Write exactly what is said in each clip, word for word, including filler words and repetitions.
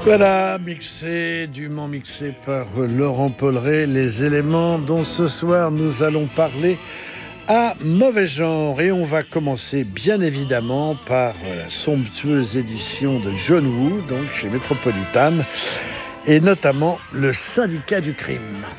Voilà, mixé, dûment mixé par Laurent Polleret, les éléments dont ce soir nous allons parler à mauvais genre. Et on va commencer bien évidemment par la somptueuse édition de John Woo, donc chez Metropolitan, et notamment le Syndicat du crime.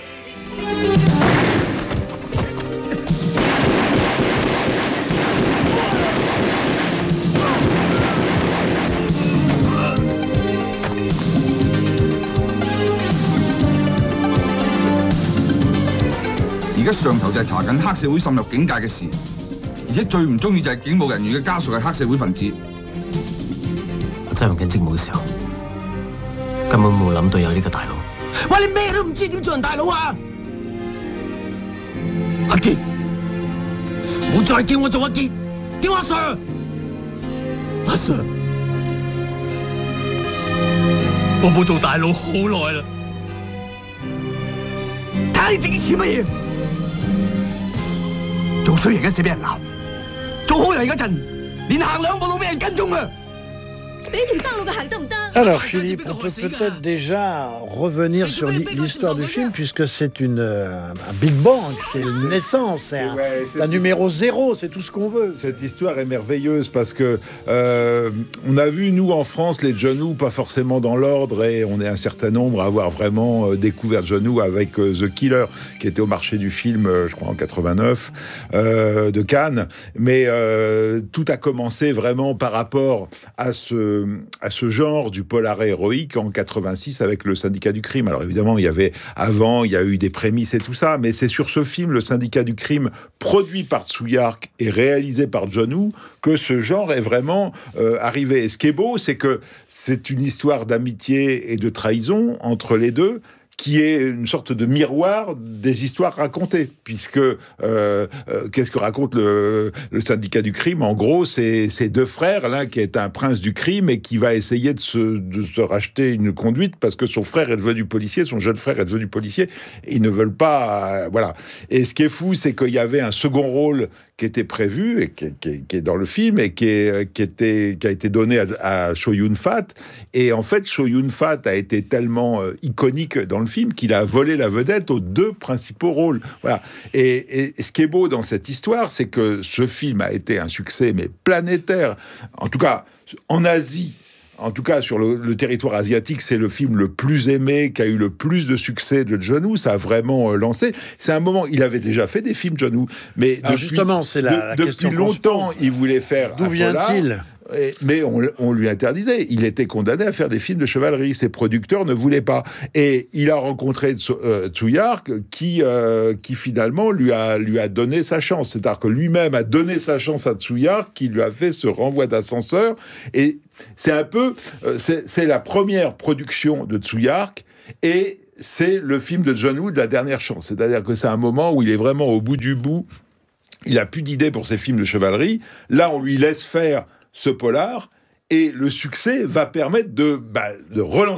而家上頭就係查緊黑社會滲入警界嘅事，而且最唔中意就係警務人員嘅家屬係黑社會分子。 我執行緊職務嘅時候，根本冇諗到有呢個大佬。喂，你咩都唔知點做人大佬啊！阿傑，唔好再叫我做阿傑，叫阿 Sir。阿 Sir， 我冇做大佬好耐啦。睇下你自己似乜嘢？做衰人嗰時俾人鬧，做好人嗰陣連行兩步路俾人跟蹤啊！ Alors Philippe, on peut peut-être déjà revenir sur l'histoire du film puisque c'est une, un Big Bang, c'est une naissance, c'est un, ouais, un numéro zéro, c'est tout ce qu'on veut. Cette histoire est merveilleuse parce que euh, on a vu nous en France les John Woo pas forcément dans l'ordre et on est un certain nombre à avoir vraiment euh, découvert John Woo avec euh, The Killer qui était au marché du film, euh, je crois en quatre-vingt-neuf euh, de Cannes. Mais euh, tout a commencé vraiment par rapport à ce à ce genre du polar héroïque en quatre-vingt-six avec le Syndicat du crime. Alors évidemment, il y avait avant, il y a eu des prémices et tout ça, mais c'est sur ce film, le Syndicat du crime, produit par Tsuyark et réalisé par John Woo, que ce genre est vraiment euh, arrivé. Et ce qui est beau, c'est que c'est une histoire d'amitié et de trahison entre les deux, qui est une sorte de miroir des histoires racontées, puisque euh, euh, qu'est-ce que raconte le, le Syndicat du crime? En gros, c'est ces deux frères, l'un qui est un prince du crime et qui va essayer de se, de se racheter une conduite parce que son frère est devenu policier, son jeune frère est devenu policier, et ils ne veulent pas... Euh, voilà. Et ce qui est fou, c'est qu'il y avait un second rôle qui était prévu et qui, qui, qui est dans le film et qui, est, qui, était, qui a été donné à, à Chow Yun-fat. Et en fait, Chow Yun-fat a été tellement euh, iconique dans le film qu'il a volé la vedette aux deux principaux rôles. Voilà. Et, et ce qui est beau dans cette histoire, c'est que ce film a été un succès mais planétaire. En tout cas, en Asie. En tout cas, sur le, le territoire asiatique, c'est le film le plus aimé, qui a eu le plus de succès de John Woo. Ça a vraiment euh, lancé. C'est un moment... Il avait déjà fait des films, John Woo. Mais Alors depuis, justement, c'est la, de, la depuis question longtemps, il voulait faire... D'où vient-il ? Mais on, on lui interdisait. Il était condamné à faire des films de chevalerie. Ses producteurs ne voulaient pas. Et il a rencontré euh, Tsuyark qui, euh, qui finalement lui a, lui a donné sa chance. C'est-à-dire que lui-même a donné sa chance à Tsuyark qui lui a fait ce renvoi d'ascenseur. Et c'est un peu... Euh, c'est, c'est la première production de Tsuyark et c'est le film de John Woo de la dernière chance. C'est-à-dire que c'est un moment où il est vraiment au bout du bout. Il a plus d'idées pour ses films de chevalerie. Là, on lui laisse faire ce polar, et le succès va permettre de, bah, de relancer